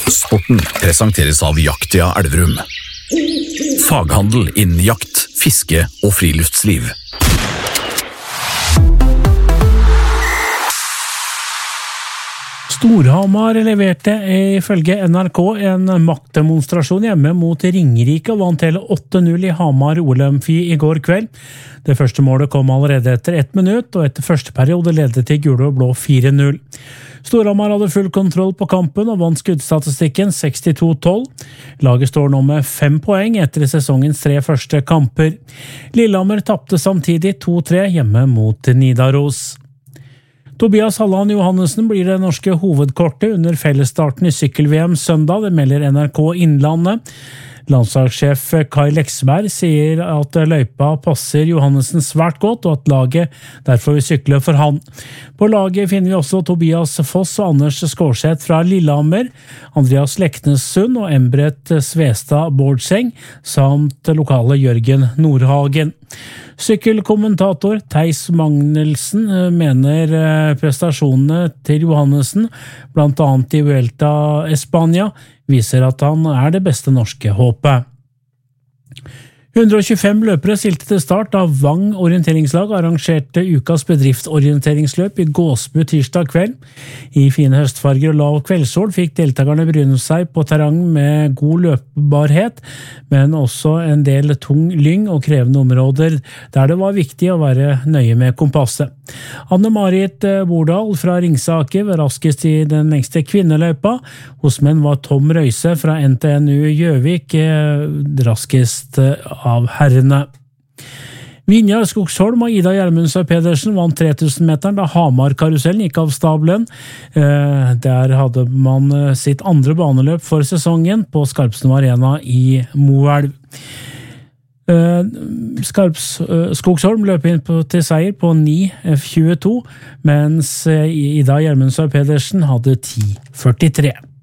Sporten presenteres av Jaktia Elverum. Faghandel innen jakt, fiske og friluftsliv. Storhamar leverte ifølge NRK en maktdemonstrasjon hjemme mot Ringerike og vant hele 8-0 i Hamar OL-amfi i går kveld. Det første målet kom allerede etter 1 minutt, og etter første periode ledet til gule og blå 4-0. Storhamar hadde full kontroll på kampen og vant skuddstatistikken 62-12. Laget står nå med 5 poeng etter sesongens 3 første kamper. Lillehammer tapte samtidig 2-3 hjemme mot Nidaros. Tobias Halland Johannessen blir det norske hovedkortet under fellesstarten i sykkel-VM søndag, det melder NRK Innlandet. Landslagssjef Kai Leksberg sier at løypa passer Johannessen svært godt, og at laget derfor vil sykle for han. På laget finner vi også Tobias Foss og Anders Skårseth fra Lillehammer, Andreas Leknessund og Embret Svestad Bårdseng, samt lokale Jørgen Nordhagen. Sykkelkommentator Theis Magnelsen mener prestasjonene til Johannessen, blant annet i Vuelta Espania, viser at han er det beste norske håpet. 125 løpere stilte til start da Vang orienteringslag arrangerte ukas bedriftsorienteringsløp i Gåsbu tirsdag kveld. I fine høstfarger og lav kveldssol fikk deltakerne bryne seg på terreng med god løpbarhet, men også en del tung lyng og krevende områder der det var viktig å være nøye med kompasset. Anne-Marit Bordal fra Ringsaker var raskest i den lengste kvinneløypa. Hos menn var Tom Røise fra NTNU Gjøvik raskest av herrene. Vinjar Skogsholm og Ida Gjermundsø Pedersen vant 3000-meteren da Hamar-karusellen gikk av stabelen. Der hadde man sitt andre baneløp for sesongen på Skarpsno Arena i Moelv. Skogsholm løp inn til seier på 9.22, mens Ida Gjermundsø Pedersen hadde 10.43.